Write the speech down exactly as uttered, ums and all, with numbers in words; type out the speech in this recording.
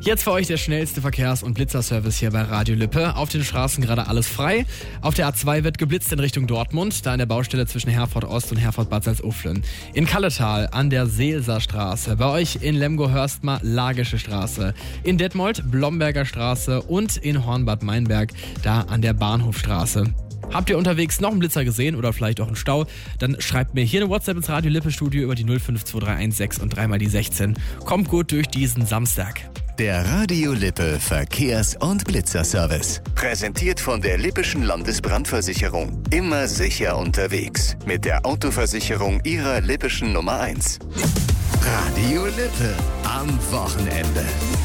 Jetzt für euch der schnellste Verkehrs- und Blitzerservice hier bei Radio Lippe. Auf den Straßen gerade alles frei. Auf der A zwei wird geblitzt in Richtung Dortmund, da an der Baustelle zwischen Herford Ost und Herford Bad Salzuflen. In Kalletal an der Seelser Straße. Bei euch in Lemgo-Hörstmar Lagische Straße. In Detmold Blomberger Straße und in Hornbad Meinberg da an der Bahnhofstraße. Habt ihr unterwegs noch einen Blitzer gesehen oder vielleicht auch einen Stau? Dann schreibt mir hier eine WhatsApp ins Radio Lippe Studio über die null fünf zwei drei eins sechs und dreimal die sechzehn. Kommt gut durch diesen Samstag. Der Radio Lippe Verkehrs- und Blitzerservice. Präsentiert von der Lippischen Landesbrandversicherung. Immer sicher unterwegs. Mit der Autoversicherung Ihrer Lippischen Nummer eins. Radio Lippe am Wochenende.